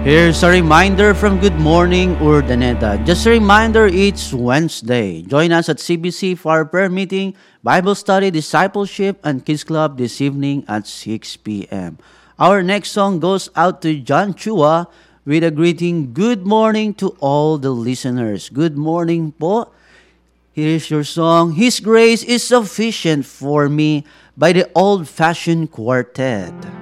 Here's a reminder from Good Morning Urdaneta. Just a reminder, it's Wednesday. Join us at CBC for our prayer meeting, Bible study, discipleship, and Kids Club this evening at 6 p.m. Our next song goes out to John Chua with a greeting, good morning to all the listeners. Good morning po. Here's your song, His Grace is Sufficient for Me by the Old Fashioned Quartet.